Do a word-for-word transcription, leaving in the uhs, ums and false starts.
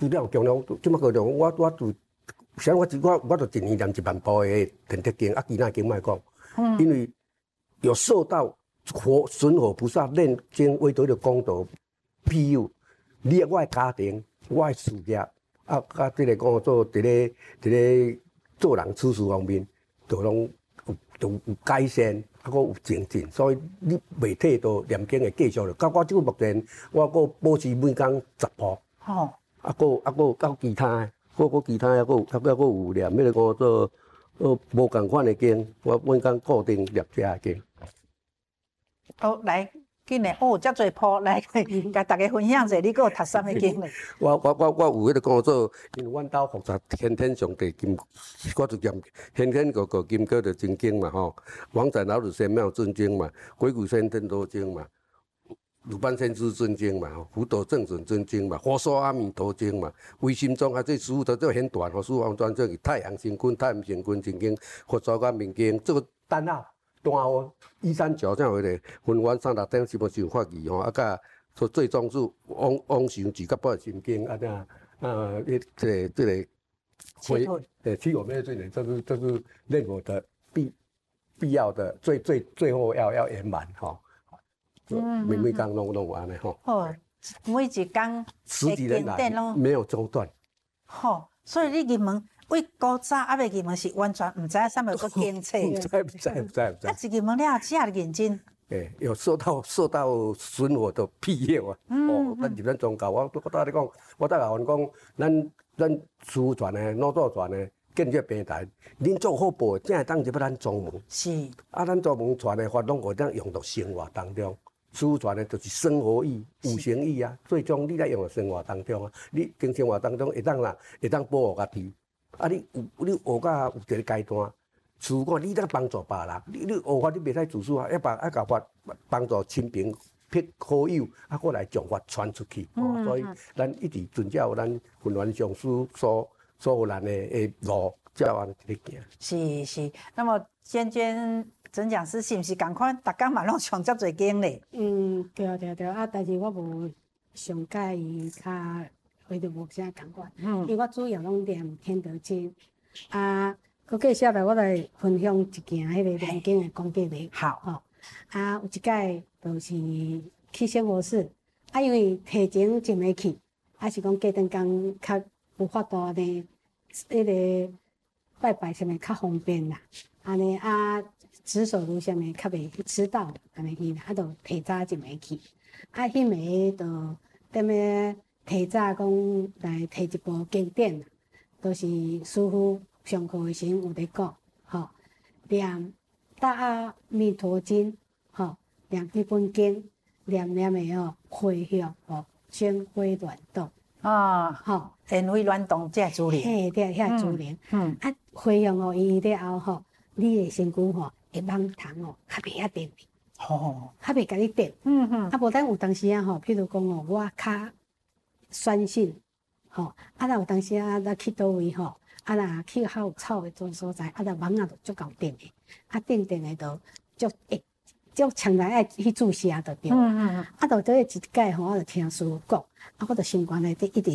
除了中央，即马个中我我就，像我我我就一年念一万部的天铁经，啊，其他经莫讲，嗯，因为有受到火神火菩萨念经为德的功德庇佑，你我的家庭、我的事业，啊，甲即个讲做伫咧伫咧做人处事方面，就拢有就有改善，啊，佫有精进，所以你袂退到念经的继续了。到我即个目前，我佫保持每工十部。 哦。 啊，佫啊佫到其他的，佫佫其他的，佫还佫有念，迄个讲做呃无共款的经，我每工固定念遮个经。 哦，来，紧嘞，哦，遮侪铺来，甲大家分享者，你佫有读啥物经嘞？ 我我我我有迄个讲做，因为阮兜复杂先天上帝金，我就念先天个个金戈的真经嘛吼，王仔老子仙庙真经嘛，鬼谷先天多经嘛。鲁班先知真经嘛，福德正准真经嘛，佛说阿弥陀经嘛，唯心中啊，这师傅都做很短，和师傅王专这个太阳神君、太阳神君真经、佛说阿弥经，这个单号单号一三九这样的分完三六点基本上法义吼，啊甲说最终是往往上几个半心经啊这样啊，这这这个回呃七我们的最难，这是这是任何的必必要的最最最后要要圆满哈。嗯，每每工拢拢有安尼吼。 哦，每一工十几年来没有中断。 吼，所以你入门为古早还未入门是完全唔知影啥物个经册。 唔知唔知唔知唔知。 啊，一入门了只认认。 诶，有受到受到神火的庇佑啊。哦，咱入咱宗教，我我我你讲，我再甲阮讲，咱咱师父传的、老祖传的。建设平台，恁做好报，才会当入咱宗门。 是。 啊，咱宗门传的法，拢会当用到生活当中。师父传的就是生活意、五行意啊，最终你在用到生活当中啊。你经生活当中会当啦，会当保护家己。啊，你有你学到有一个阶段，师父讲你当帮助别人，你你学法你袂使自私啊，要帮要甲法帮助亲朋撇好友，啊，过来将法传出去。哦，所以咱一直遵照咱云峦上师所。所有人的诶路，照安尼去行。 是是，那么娟娟曾讲师是毋是共款，逐工嘛拢上遮侪经咧？ 嗯，对对对，啊，但是我无上介意较，迄就无啥共款。嗯，因为我主要拢念天德经，啊，佮接下来我来分享一件迄个念经的讲解咧。 好， 吼、哦，啊，有一届就是去生活室，啊，因为提前真袂去，啊是讲过阵工较。有法度呢，迄个拜拜啥物较方便啦，安尼啊，值守如啥物较袂迟到，安尼去啦，啊，就提早一暝去，啊，迄暝就踮咧提早讲来提一部经典，都、就是师父上课的时有咧讲，吼，念大阿弥陀经，吼，念迄本经，念念的吼，回向吼，鲜花乱动。 啊，吼，烟灰乱动这资料， 嘿，对，遐资料，嗯，啊，回向哦，伊了后吼，你的身躯吼会蠓虫哦，较袂遐电，吼，较袂甲你电，嗯嗯，啊，无等有当时啊吼，譬如讲哦，我较酸性，吼，啊，若有当时啊，咱去倒位吼，啊，若去较有草的种所在，啊，若蠓仔就足够电的，啊，电电的就足会。就强来爱去注射就对，嗯嗯嗯，啊，到这一届吼，我就听师父讲，啊，我就心肝内底一直。